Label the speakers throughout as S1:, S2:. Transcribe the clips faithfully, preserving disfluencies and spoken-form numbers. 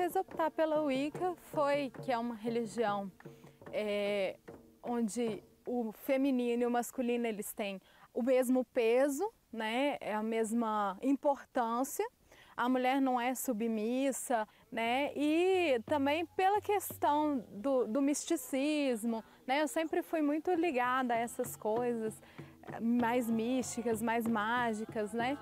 S1: fez optar pela Wicca foi que é uma religião é, onde o feminino e o masculino eles têm o mesmo peso, né, é a mesma importância. A mulher não é submissa, né? E também pela questão do, do misticismo, né? Eu sempre fui muito ligada a essas coisas mais místicas, mais mágicas, né?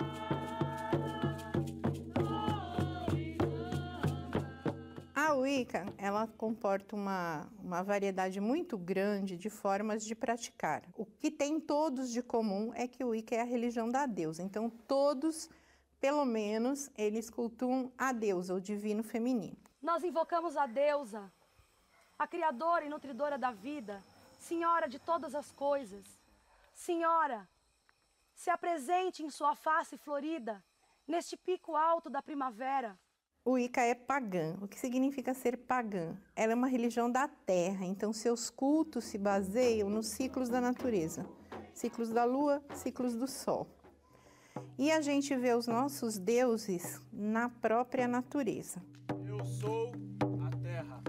S2: A Wicca, ela comporta uma, uma variedade muito grande de formas de praticar. O que tem todos de comum é que o Wicca é a religião da deusa, então todos, pelo menos, eles cultuam a deusa, o divino feminino.
S3: Nós invocamos a deusa, a criadora e nutridora da vida, senhora de todas as coisas. Senhora, se apresente em sua face florida, neste pico alto da primavera.
S2: O Wicca é pagã. O que significa ser pagã? Ela é uma religião da terra, então seus cultos se baseiam nos ciclos da natureza. Ciclos da lua, ciclos do sol. E a gente vê os nossos deuses na própria natureza.
S4: Eu sou a terra.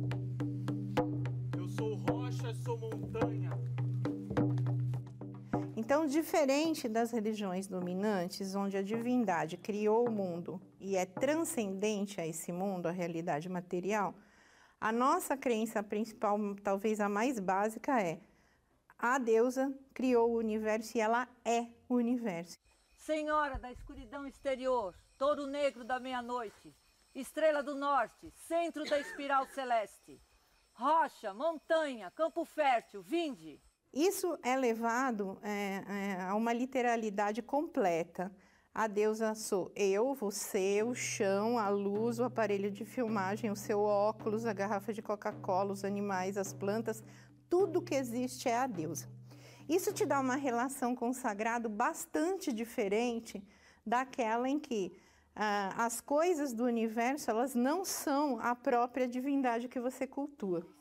S4: Eu sou rocha, sou montanha.
S2: Então, diferente das religiões dominantes, onde a divindade criou o mundo e é transcendente a esse mundo, a realidade material, a nossa crença principal, talvez a mais básica, é a deusa criou o universo e ela é o universo.
S5: Senhora da escuridão exterior, touro negro da meia-noite, estrela do norte, centro da espiral celeste, rocha, montanha, campo fértil, vinde.
S2: Isso é levado é, é, a uma literalidade completa. A deusa sou eu, você, o chão, a luz, o aparelho de filmagem, o seu óculos, a garrafa de Coca-Cola, os animais, as plantas, tudo que existe é a deusa. Isso te dá uma relação com o sagrado bastante diferente daquela em que ah, as coisas do universo elas não são a própria divindade que você cultua.